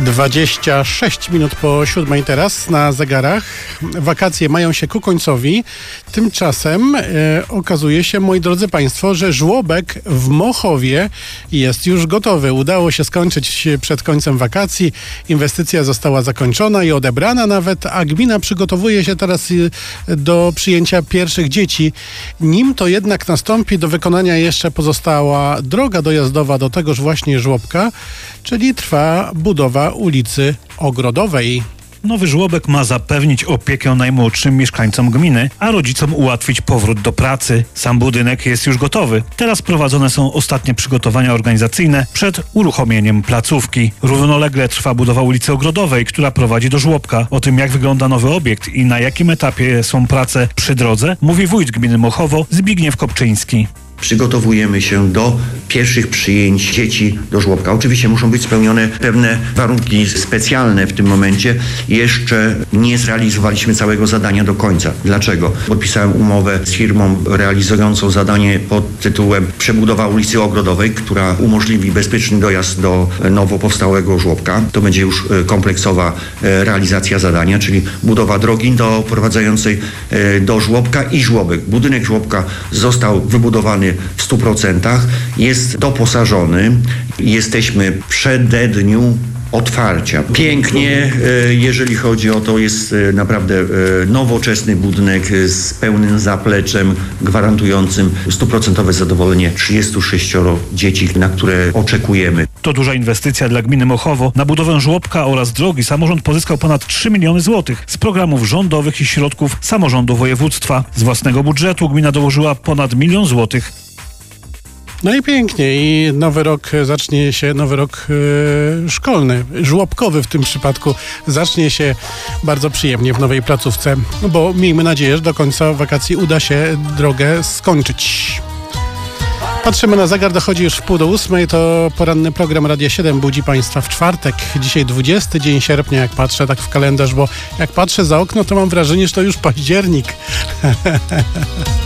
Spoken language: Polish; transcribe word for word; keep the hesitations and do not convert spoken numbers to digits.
dwadzieścia sześć minut po siódmej teraz na zegarach. Wakacje mają się ku końcowi. Tymczasem e, okazuje się, moi drodzy Państwo, że żłobek w Mochowie jest już gotowy. Udało się skończyć przed końcem wakacji. Inwestycja została zakończona i odebrana nawet, a gmina przygotowuje się teraz do przyjęcia pierwszych dzieci. Nim to jednak nastąpi, do wykonania jeszcze pozostała droga dojazdowa do tegoż właśnie żłobka, czyli trwa budowa ulicy Ogrodowej. Nowy żłobek ma zapewnić opiekę najmłodszym mieszkańcom gminy, a rodzicom ułatwić powrót do pracy. Sam budynek jest już gotowy. Teraz prowadzone są ostatnie przygotowania organizacyjne przed uruchomieniem placówki. Równolegle trwa budowa ulicy Ogrodowej, która prowadzi do żłobka. O tym, jak wygląda nowy obiekt i na jakim etapie są prace przy drodze, mówi wójt gminy Mochowo Zbigniew Kopczyński. Przygotowujemy się do pierwszych przyjęć dzieci do żłobka. Oczywiście muszą być spełnione pewne warunki specjalne w tym momencie. Jeszcze nie zrealizowaliśmy całego zadania do końca. Dlaczego? Podpisałem umowę z firmą realizującą zadanie pod tytułem przebudowa ulicy Ogrodowej, która umożliwi bezpieczny dojazd do nowo powstałego żłobka. To będzie już kompleksowa realizacja zadania, czyli budowa drogi doprowadzającej do żłobka i żłobek. Budynek żłobka został wybudowany w stu procentach, jest doposażony. Jesteśmy w przededniu otwarcia. Pięknie, jeżeli chodzi o to, jest naprawdę nowoczesny budynek z pełnym zapleczem gwarantującym stuprocentowe zadowolenie trzydziestu sześcioro dzieci, na które oczekujemy. To duża inwestycja dla gminy Mochowo. Na budowę żłobka oraz drogi samorząd pozyskał ponad trzy miliony złotych z programów rządowych i środków samorządu województwa. Z własnego budżetu gmina dołożyła ponad milion złotych. No i pięknie. I nowy rok zacznie się, nowy rok yy, szkolny, żłobkowy w tym przypadku, zacznie się bardzo przyjemnie w nowej placówce, bo miejmy nadzieję, że do końca wakacji uda się drogę skończyć. Patrzymy na zegar, dochodzi już w pół do ósmej, to poranny program Radia siedem budzi Państwa w czwartek. Dzisiaj dwudziesty dzień sierpnia, jak patrzę tak w kalendarz, bo jak patrzę za okno, to mam wrażenie, że to już październik.